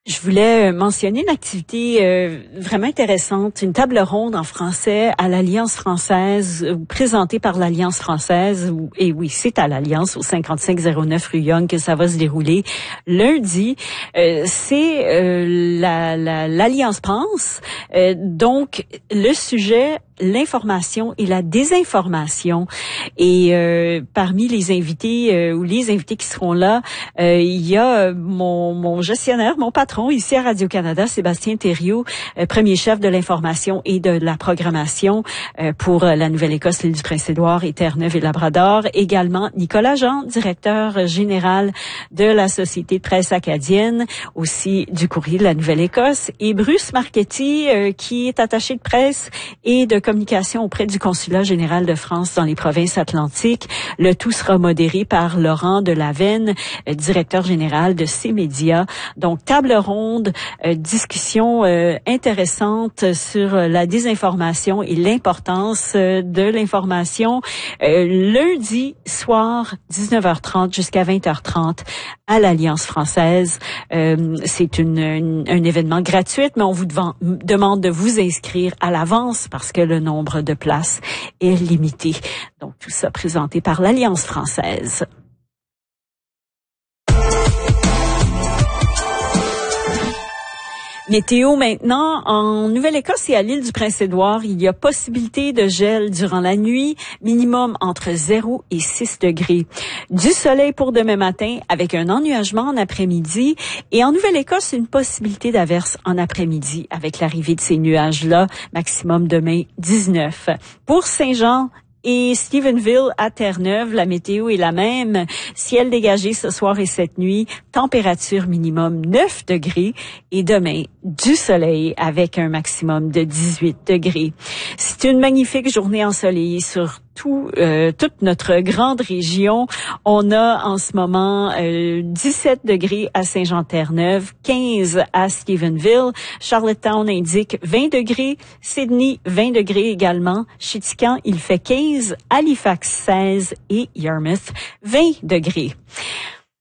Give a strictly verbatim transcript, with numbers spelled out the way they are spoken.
Je voulais mentionner une activité euh, vraiment intéressante, une table ronde en français à l'Alliance française, euh, présentée par l'Alliance française. Et oui, c'est à l'Alliance, au cinquante-cinq zéro neuf rue Young, que ça va se dérouler lundi. Euh, c'est euh, la, la, l'Alliance pense. Euh, donc, le sujet, l'information et la désinformation. Et euh, parmi les invités euh, ou les invités qui seront là, euh, il y a mon, mon gestionnaire, mon patron ici à Radio-Canada, Sébastien Thériault, euh, premier chef de l'information et de la programmation euh, pour la Nouvelle-Écosse, l'île du Prince-Édouard et Terre-Neuve et Labrador. Également Nicolas Jean, directeur général de la Société de presse acadienne, aussi du Courrier de la Nouvelle-Écosse, et Bruce Marchetti, euh, qui est attaché de presse et de communication auprès du Consulat général de France dans les provinces atlantiques. Le tout sera modéré par Laurent Delavenne, euh, directeur général de C-Média. Donc, table ronde, euh, discussion euh, intéressante sur euh, la désinformation et l'importance euh, de l'information. Euh, lundi soir, dix-neuf heures trente jusqu'à vingt heures trente à l'Alliance française. Euh, c'est une, une, un événement gratuit, mais on vous devant, demande de vous inscrire à l'avance parce que le nombre de places est limité. Donc, tout ça présenté par l'Alliance française. Météo maintenant, en Nouvelle-Écosse et à l'île du Prince-Édouard, il y a possibilité de gel durant la nuit, minimum entre zéro et six degrés. Du soleil pour demain matin avec un ennuagement en après-midi et en Nouvelle-Écosse, une possibilité d'averse en après-midi avec l'arrivée de ces nuages-là, maximum demain dix-neuf. Pour Saint-Jean et Stephenville à Terre-Neuve, la météo est la même. Ciel dégagé ce soir et cette nuit. Température minimum neuf degrés. Et demain, du soleil avec un maximum de dix-huit degrés. C'est une magnifique journée ensoleillée sur tout, euh, toute notre grande région. On a en ce moment euh, dix-sept degrés à Saint-Jean-Terre-Neuve, quinze à Stephenville. Charlottetown indique vingt degrés. Sydney, vingt degrés également. Chitican, il fait quinze. Halifax, seize. Et Yarmouth, vingt degrés.